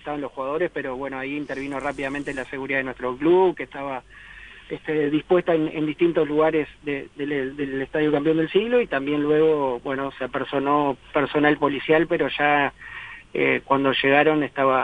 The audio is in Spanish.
estaban los jugadores, pero bueno, ahí intervino rápidamente la seguridad de nuestro club, que estaba dispuesta en distintos lugares del Estadio Campeón del Siglo, y también luego, bueno, se apersonó personal policial, pero ya cuando llegaron estaba